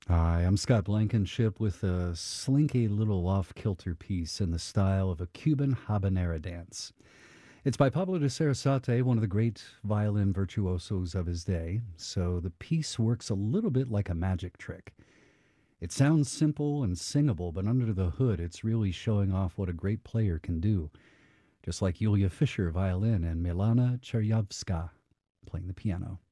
Hi, I'm Scott Blankenship with a slinky little off-kilter piece in the style of a Cuban habanera dance. It's by Pablo de Sarasate, one of the great violin virtuosos of his day, so the piece works a little bit like a magic trick. It sounds simple and singable, but under the hood, it's really showing off what a great player can do, just like Yulia Fischer violin and Milana Cheryavska playing the piano.